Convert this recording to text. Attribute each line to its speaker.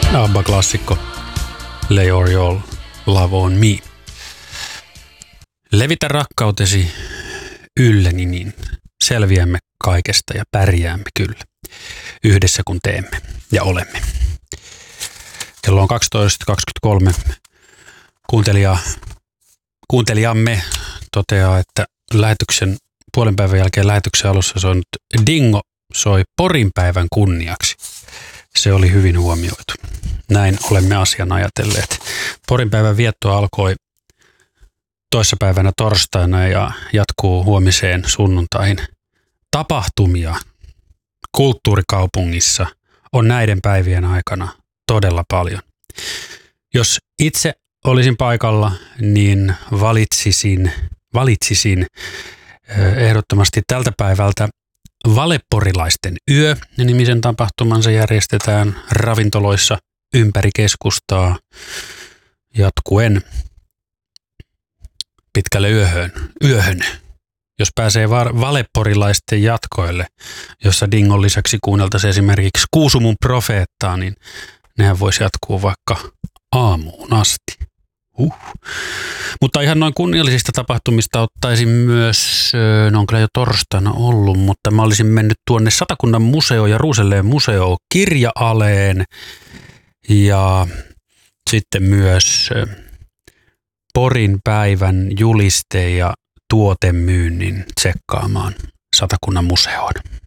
Speaker 1: ABBA-klassikko Lay All Your Love On Me. Levitä rakkautesi ylleni, niin selviämme kaikesta ja pärjäämme kyllä. Yhdessä kun teemme ja olemme. Kello on 12.23. Kuuntelijamme toteaa, että puolen päivän jälkeen lähetyksen alussa soinut Dingo soi Porin päivän kunniaksi. Se oli hyvin huomioitu. Näin olemme asian ajatelleet. Porin päivän vietto alkoi toissapäivänä torstaina ja jatkuu huomiseen sunnuntaihin. Tapahtumia kulttuurikaupungissa on näiden päivien aikana todella paljon. Jos itse olisin paikalla, niin valitsisin ehdottomasti tältä päivältä Valeporilaisten yö -nimisen tapahtuman. Se järjestetään ravintoloissa ympäri keskustaa jatkuen pitkälle yöhön. Jos pääsee valeporilaisten jatkoille, jossa Dingon lisäksi kuunneltaisiin esimerkiksi Kuusumun profeettaa, niin nehän voisi jatkuu vaikka aamuun asti. Mutta ihan noin kunniallisista tapahtumista ottaisin myös, ne on kyllä jo torstaina ollut, mutta mä olisin mennyt tuonne Satakunnan museo ja Ruuselleen museo Kirja-aleen ja sitten myös Porin päivän juliste- ja tuotemyynnin tsekkaamaan Satakunnan museoon.